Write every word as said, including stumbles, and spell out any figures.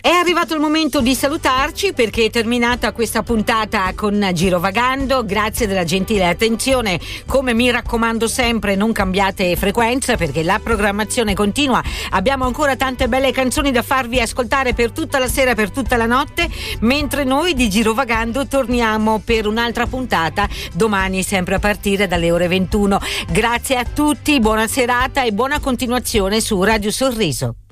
È arrivato il momento di salutarci perché è terminata questa puntata con Girovagando. Grazie della gentile attenzione. Come mi raccomando sempre, non cambiate frequenza perché la programmazione continua. Abbiamo ancora tante belle canzoni da farvi ascoltare per tutta la sera, per tutta la notte, mentre noi di Girovagando torniamo per un'altra puntata domani, sempre a partire dalle ore ventuno. Grazie a tutti, buona serata e buona continuazione su Radio Sorriso.